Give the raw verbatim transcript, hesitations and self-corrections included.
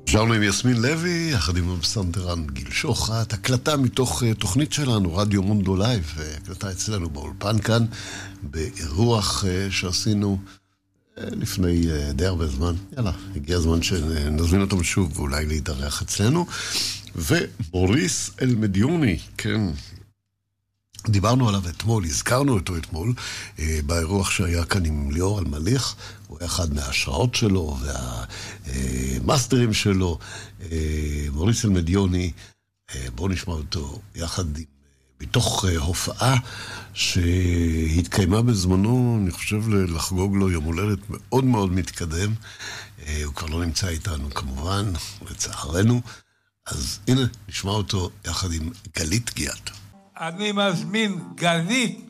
שרנו עם יסמין לוי, יחד עם הפסנתרן גיל שוחט, הקלטה מתוך תוכנית שלנו, רדיו מונדו לייב, הקלטה אצלנו באולפן כאן, באירוח שעשינו לפני די הרבה זמן. יאללה, הגיע הזמן שנזמין אותם שוב, ואולי להתארח אצלנו. ומוריס אלמדיוני, כן, דיברנו עליו אתמול, הזכרנו אותו אתמול, באירוח שהיה כאן עם ליאור אלמליח, הוא היה אחד מההשראות שלו והמאסטרים שלו. מוריס אלמדיוני, בואו נשמע אותו יחד עם, בתוך הופעה שהתקיימה בזמנו, אני חושב לחגוג לו יום הולדת מאוד מאוד מתקדם. הוא כבר לא נמצא איתנו כמובן, לצערנו. אז הנה, נשמע אותו יחד עם גלית גיאת. אני מזמין גלית